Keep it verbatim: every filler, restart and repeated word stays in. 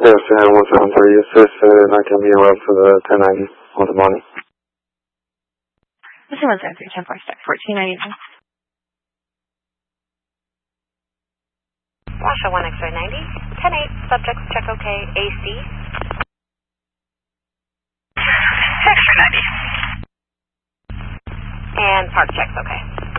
Yes, uh, one seven three, assist, uh, nine ten B O for the ten ninety on the morning. This is one seven three, ten four, start fourteen ninety-nine. Washoe one X-ray ninety, ten eight, subjects check OK, A C. X-ray ninety. And park checks OK.